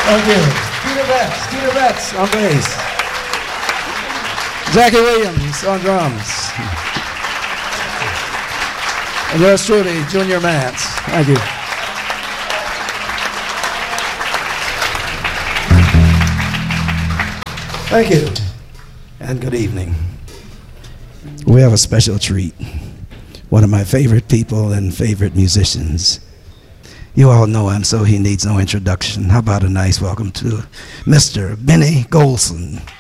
Thank you. Skeeter Betts on bass. Jackie Williams on drums. And yours truly, Junior Mance. Thank you. Thank you. And good evening. We have a special treat. One of my favorite people and favorite musicians. You all know him, so he needs no introduction. How about a nice welcome to Mr. Benny Golson.